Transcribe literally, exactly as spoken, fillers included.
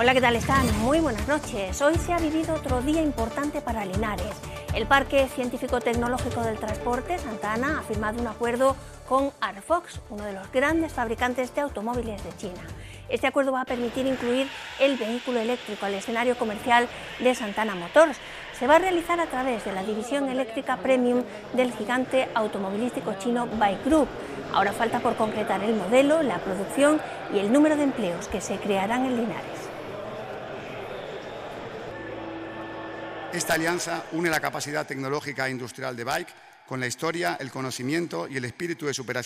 Hola, ¿qué tal están? Muy buenas noches. Hoy se ha vivido otro día importante para Linares. El Parque Científico-Tecnológico del Transporte, Santa Ana, ha firmado un acuerdo con Arfox, uno de los grandes fabricantes de automóviles de China. Este acuerdo va a permitir incluir el vehículo eléctrico al escenario comercial de Santa Ana Motors. Se va a realizar a través de la división eléctrica premium del gigante automovilístico chino Baidu Group. Ahora falta por concretar el modelo, la producción y el número de empleos que se crearán en Linares. Esta alianza une la capacidad tecnológica e industrial de B A I C con la historia, el conocimiento y el espíritu de superación